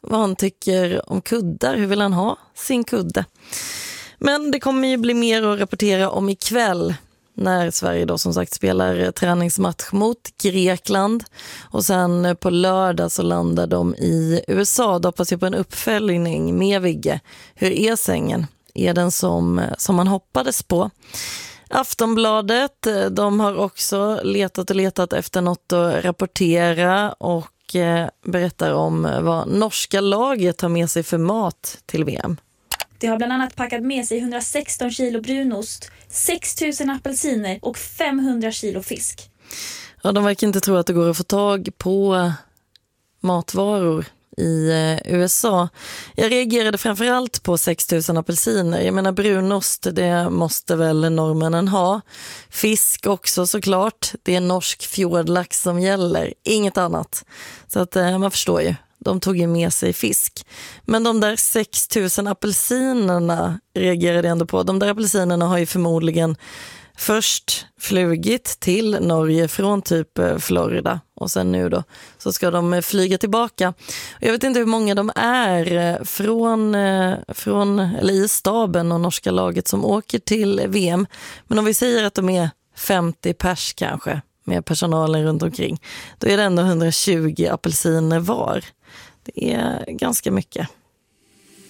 vad han tycker om kuddar. Hur vill han ha sin kudde? Men det kommer ju bli mer att rapportera om ikväll när Sverige då som sagt spelar träningsmatch mot Grekland. Och sen på lördag så landar de i USA. Då hoppas jag på en uppföljning med Vigge. Hur är sängen? Är den som man hoppades på? Aftonbladet, de har också letat efter något att rapportera och berättar om vad norska laget har med sig för mat till VM. Det har bland annat packat med sig 116 kilo brunost, 6 000 apelsiner och 500 kilo fisk. Ja, de verkar inte tro att det går att få tag på matvaror i USA. Jag reagerade framförallt på 6 000 apelsiner. Jag menar brunost, det måste väl norrmännen ha. Fisk också såklart. Det är norsk fjordlax som gäller, inget annat. Så att man förstår ju. De tog ju med sig fisk. Men de där 6 000 apelsinerna reagerade jag ändå på. De där apelsinerna har ju förmodligen först flugit till Norge från typ Florida. Och sen nu då så ska de flyga tillbaka. Jag vet inte hur många de är från eller i staben och norska laget som åker till VM. Men om vi säger att de är 50 pers kanske med personalen runt omkring. Då är det ändå 120 apelsiner var. Det är ganska mycket.